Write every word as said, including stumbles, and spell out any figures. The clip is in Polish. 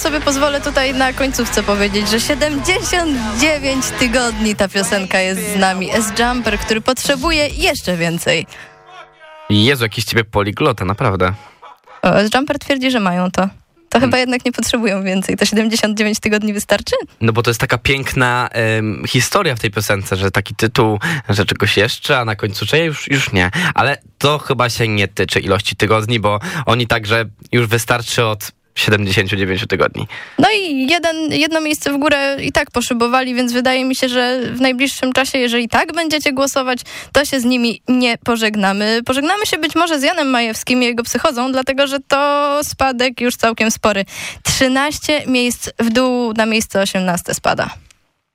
sobie pozwolę tutaj na końcówce powiedzieć, że siedemdziesiąt dziewięć tygodni ta piosenka jest z nami. S-Jumper, który potrzebuje jeszcze więcej. Jezu, jakiś ciebie poliglota, naprawdę. O, S-Jumper twierdzi, że mają to. To chyba jednak nie potrzebują więcej. To siedemdziesiąt dziewięć tygodni wystarczy? No bo to jest taka piękna ym, historia w tej piosence, że taki tytuł, że czegoś jeszcze, a na końcu czy już, już nie. Ale to chyba się nie tyczy ilości tygodni, bo oni także już wystarczy od siedemdziesiąt dziewięć tygodni. No i jeden, jedno miejsce w górę i tak poszybowali, więc wydaje mi się, że w najbliższym czasie, jeżeli tak będziecie głosować, to się z nimi nie pożegnamy. Pożegnamy się być może z Janem Majewskim i jego Psychozą, dlatego że to spadek już całkiem spory. trzynaście miejsc w dół, na miejsce osiemnaste spada.